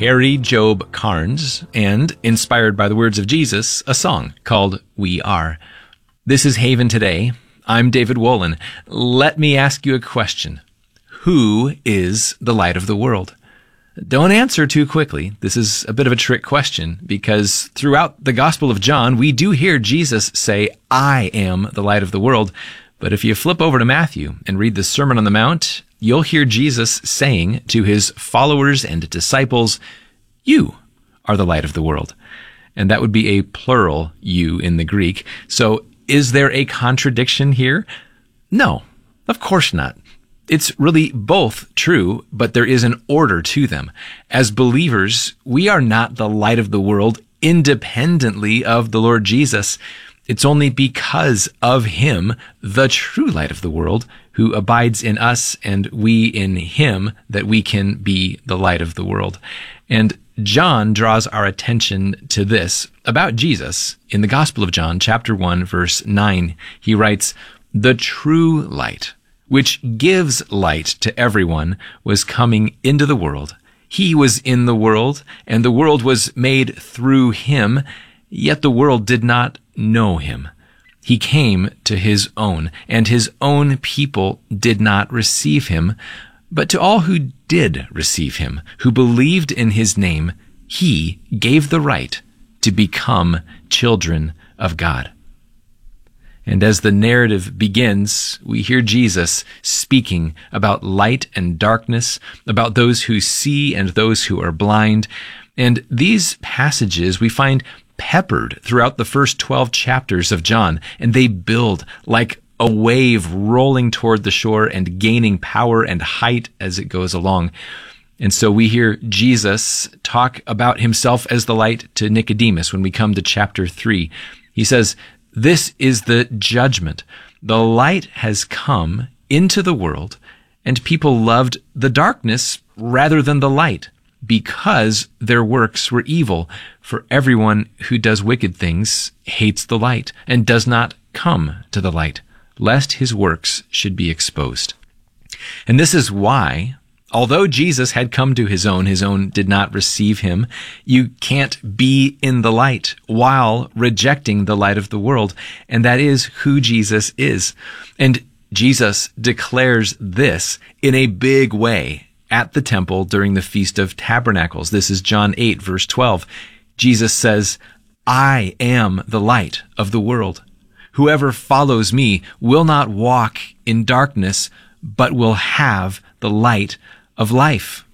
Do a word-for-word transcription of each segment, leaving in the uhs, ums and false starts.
Harry Job Carnes, and, inspired by the words of Jesus, a song called We Are. This is Haven Today. I'm David Wolin. Let me ask you a question. Who is the light of the world? Don't answer too quickly. This is a bit of a trick question because throughout the Gospel of John, we do hear Jesus say, I am the light of the world. But if you flip over to Matthew and read the Sermon on the Mount, you'll hear Jesus saying to his followers and disciples, you are the light of the world. And that would be a plural you in the Greek. So is there a contradiction here? No, of course not. It's really both true, but there is an order to them. As believers, we are not the light of the world independently of the Lord Jesus. It's only because of him, the true light of the world, who abides in us and we in him, that we can be the light of the world. And John draws our attention to this about Jesus in the Gospel of John, chapter one, verse nine. He writes, the true light, which gives light to everyone, was coming into the world. He was in the world, and the world was made through him, yet the world did not know him. He came to his own, and his own people did not receive him. But to all who did receive him, who believed in his name, he gave the right to become children of God. And as the narrative begins, we hear Jesus speaking about light and darkness, about those who see and those who are blind. And these passages we find peppered throughout the first twelve chapters of John, and they build like a wave rolling toward the shore and gaining power and height as it goes along. And so we hear Jesus talk about himself as the light to Nicodemus when we come to chapter three. He says, this is the judgment. The light has come into the world, and people loved the darkness rather than the light, because their works were evil. For everyone who does wicked things hates the light and does not come to the light, lest his works should be exposed. And this is why, although Jesus had come to his own, his own did not receive him. You can't be in the light while rejecting the light of the world. And that is who Jesus is. And Jesus declares this in a big way at the temple during the Feast of Tabernacles. This is John eight, verse twelve. Jesus says, I am the light of the world. Whoever follows me will not walk in darkness, but will have the light of life.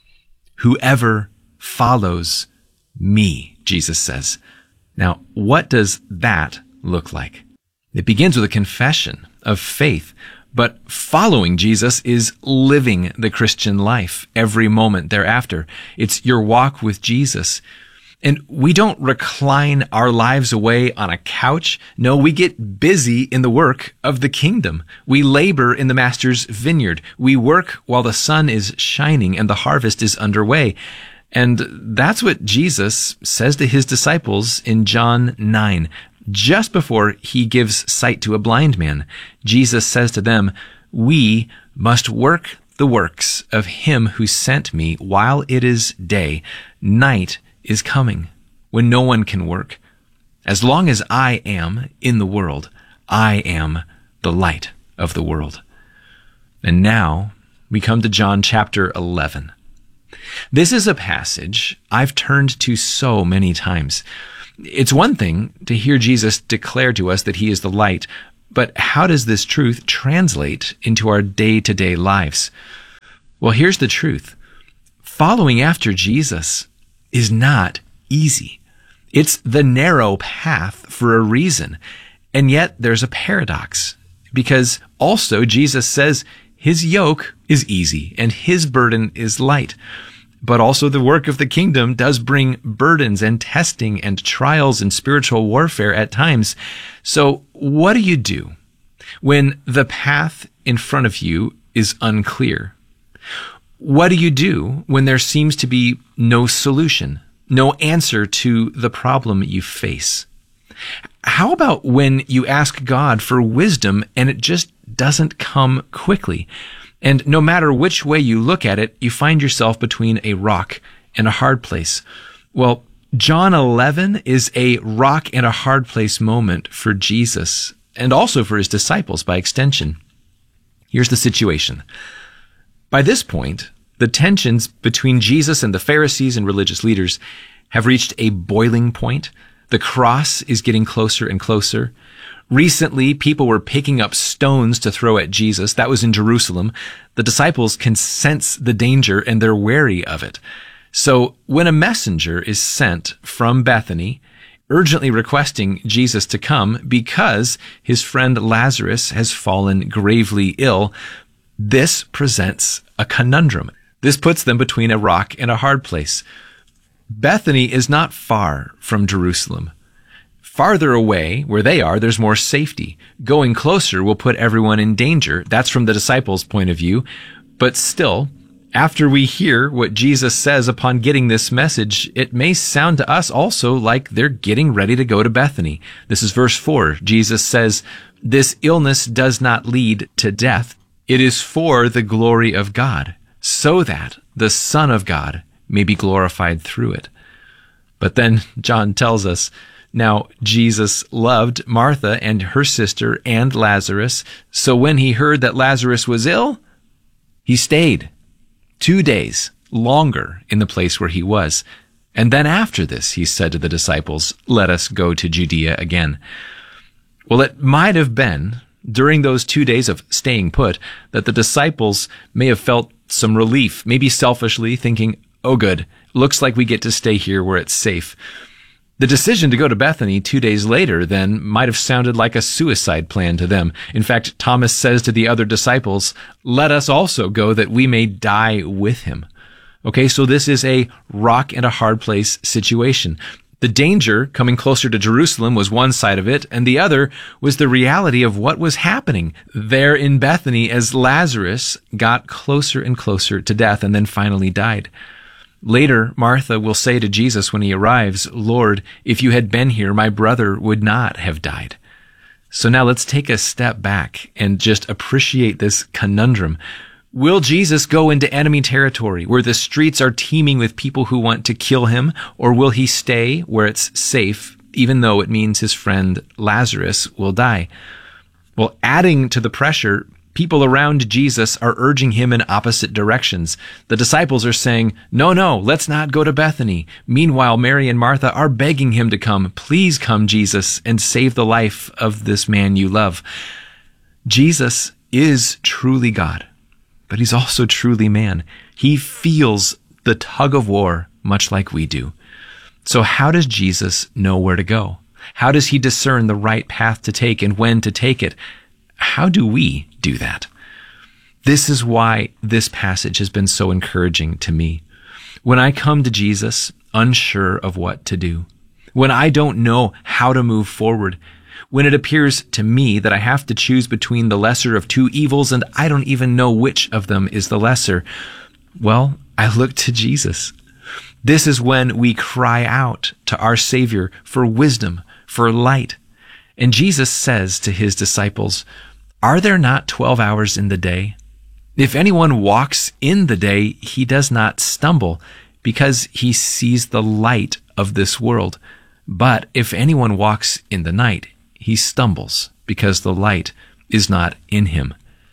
Whoever follows me, Jesus says. Now, what does that look like? It begins with a confession of faith, but following Jesus is living the Christian life every moment thereafter. It's your walk with Jesus. And we don't recline our lives away on a couch. No, we get busy in the work of the kingdom. We labor in the Master's vineyard. We work while the sun is shining and the harvest is underway. And that's what Jesus says to his disciples in John nine. Just before he gives sight to a blind man, Jesus says to them, we must work the works of him who sent me while it is day. Night is coming when no one can work. As long as I am in the world, I am the light of the world. And now we come to John chapter eleven. This is a passage I've turned to so many times. It's one thing to hear Jesus declare to us that he is the light, but how does this truth translate into our day-to-day lives? Well, here's the truth. Following after Jesus is not easy. It's the narrow path for a reason. And yet there's a paradox, because also Jesus says his yoke is easy and his burden is light. But also the work of the kingdom does bring burdens and testing and trials and spiritual warfare at times. So what do you do when the path in front of you is unclear? What do you do when there seems to be no solution, no answer to the problem you face? How about when you ask God for wisdom and it just doesn't come quickly? And no matter which way you look at it, you find yourself between a rock and a hard place. Well, John eleven is a rock and a hard place moment for Jesus and also for his disciples by extension. Here's the situation. By this point, the tensions between Jesus and the Pharisees and religious leaders have reached a boiling point. The cross is getting closer and closer. Recently, people were picking up stones to throw at Jesus. That was in Jerusalem. The disciples can sense the danger and they're wary of it. So when a messenger is sent from Bethany, urgently requesting Jesus to come because his friend Lazarus has fallen gravely ill, this presents a conundrum. This puts them between a rock and a hard place. Bethany is not far from Jerusalem. Farther away, where they are, there's more safety. Going closer will put everyone in danger. That's from the disciples' point of view. But still, after we hear what Jesus says upon getting this message, it may sound to us also like they're getting ready to go to Bethany. This is verse four. Jesus says, "This illness does not lead to death. It is for the glory of God, so that the Son of God may be glorified through it." But then John tells us, now Jesus loved Martha and her sister and Lazarus, so when he heard that Lazarus was ill, he stayed two days longer in the place where he was. And then after this, he said to the disciples, "Let us go to Judea again." Well, it might have been during those two days of staying put that the disciples may have felt some relief, maybe selfishly thinking, oh good, looks like we get to stay here where it's safe. The decision to go to Bethany two days later then might have sounded like a suicide plan to them. In fact, Thomas says to the other disciples, "Let us also go that we may die with him." Okay, so this is a rock and a hard place situation. The danger coming closer to Jerusalem was one side of it, and the other was the reality of what was happening there in Bethany as Lazarus got closer and closer to death and then finally died. Later, Martha will say to Jesus when he arrives, "Lord, if you had been here, my brother would not have died." So now let's take a step back and just appreciate this conundrum. Will Jesus go into enemy territory where the streets are teeming with people who want to kill him, or will he stay where it's safe, even though it means his friend Lazarus will die? Well, adding to the pressure, people around Jesus are urging him in opposite directions. The disciples are saying, no, no, let's not go to Bethany. Meanwhile, Mary and Martha are begging him to come. Please come, Jesus, and save the life of this man you love. Jesus is truly God, but he's also truly man. He feels the tug of war much like we do. So how does Jesus know where to go? How does he discern the right path to take and when to take it? How do we do that? This is why this passage has been so encouraging to me. When I come to Jesus unsure of what to do, when I don't know how to move forward, when it appears to me that I have to choose between the lesser of two evils and I don't even know which of them is the lesser, well, I look to Jesus. This is when we cry out to our Savior for wisdom, for light. And Jesus says to his disciples, "Are there not twelve hours in the day? If anyone walks in the day, he does not stumble because he sees the light of this world. But if anyone walks in the night, he stumbles because the light is not in him."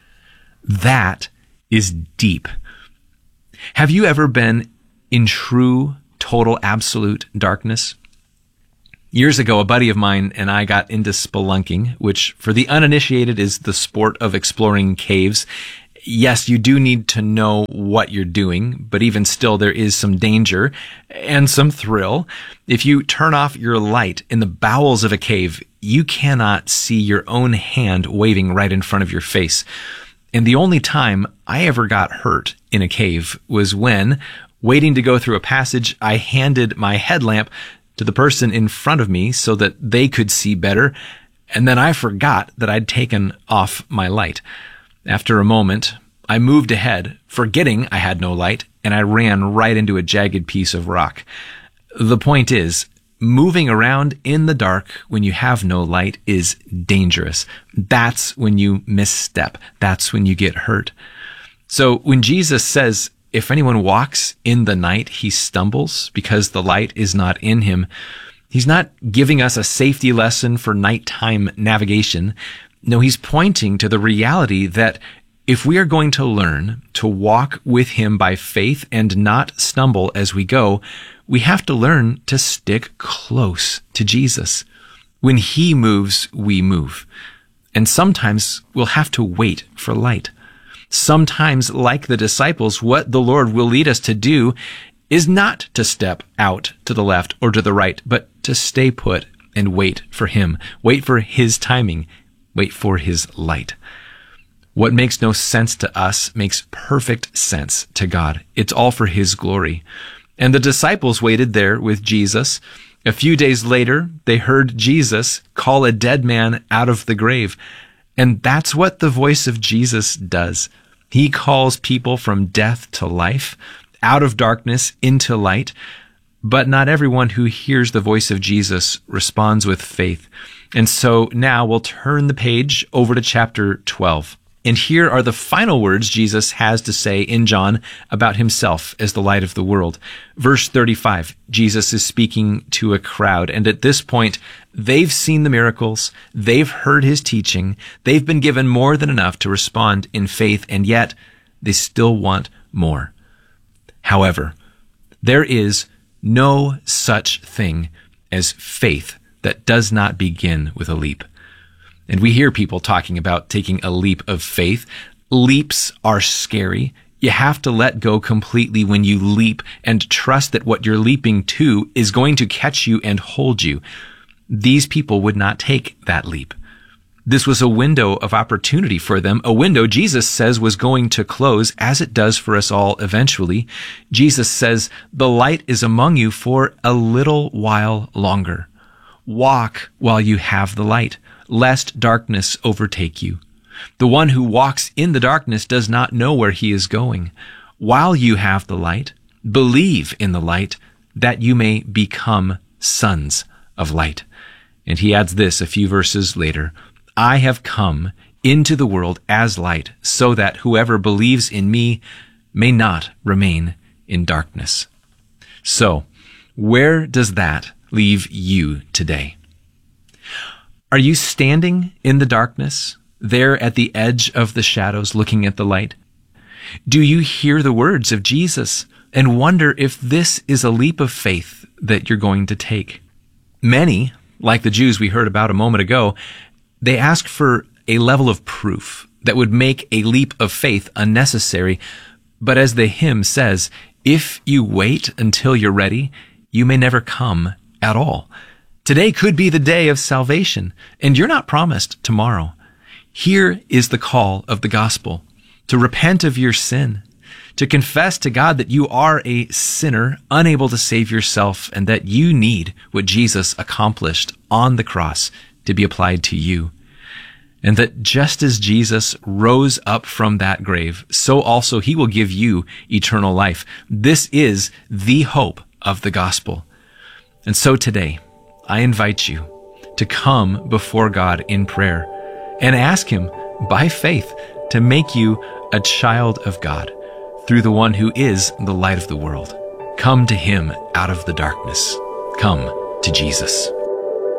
That is deep. Have you ever been in true, total, absolute darkness? Years ago, a buddy of mine and I got into spelunking, which for the uninitiated is the sport of exploring caves. Yes, you do need to know what you're doing, but even still, there is some danger and some thrill. If you turn off your light in the bowels of a cave, you cannot see your own hand waving right in front of your face. And the only time I ever got hurt in a cave was when, waiting to go through a passage, I handed my headlamp to the person in front of me so that they could see better, and then I forgot that I'd taken off my light. After a moment, I moved ahead, forgetting I had no light, and I ran right into a jagged piece of rock. The point is, moving around in the dark when you have no light is dangerous. That's when you misstep. That's when you get hurt. So when Jesus says, if anyone walks in the night, he stumbles because the light is not in him. He's not giving us a safety lesson for nighttime navigation. No, he's pointing to the reality that if we are going to learn to walk with him by faith and not stumble as we go, we have to learn to stick close to Jesus. When he moves, we move. And sometimes we'll have to wait for light. Sometimes, like the disciples, what the Lord will lead us to do is not to step out to the left or to the right, but to stay put and wait for him. Wait for his timing. Wait for his light. What makes no sense to us makes perfect sense to God. It's all for his glory. And the disciples waited there with Jesus. A few days later, they heard Jesus call a dead man out of the grave. And that's what the voice of Jesus does. He calls people from death to life, out of darkness into light. But not everyone who hears the voice of Jesus responds with faith. And so now we'll turn the page over to chapter twelve. And here are the final words Jesus has to say in John about himself as the light of the world. Verse thirty-five, Jesus is speaking to a crowd. And at this point, they've seen the miracles. They've heard his teaching. They've been given more than enough to respond in faith. And yet they still want more. However, there is no such thing as faith that does not begin with a leap. And we hear people talking about taking a leap of faith. Leaps are scary. You have to let go completely when you leap and trust that what you're leaping to is going to catch you and hold you. These people would not take that leap. This was a window of opportunity for them, a window Jesus says was going to close, as it does for us all eventually. Jesus says, the light is among you for a little while longer. Walk while you have the light, lest darkness overtake you. The one who walks in the darkness does not know where he is going. While you have the light, believe in the light, that you may become sons of light. And he adds this a few verses later, I have come into the world as light, so that whoever believes in me may not remain in darkness. So, where does that leave you today? Are you standing in the darkness, there at the edge of the shadows, looking at the light? Do you hear the words of Jesus and wonder if this is a leap of faith that you're going to take? Many, like the Jews we heard about a moment ago, they ask for a level of proof that would make a leap of faith unnecessary. But as the hymn says, if you wait until you're ready, you may never come at all. Today could be the day of salvation, and you're not promised tomorrow. Here is the call of the gospel, to repent of your sin, to confess to God that you are a sinner, unable to save yourself, and that you need what Jesus accomplished on the cross to be applied to you. And that just as Jesus rose up from that grave, so also he will give you eternal life. This is the hope of the gospel. And so today, I invite you to come before God in prayer and ask him by faith to make you a child of God through the one who is the light of the world. Come to him out of the darkness. Come to Jesus.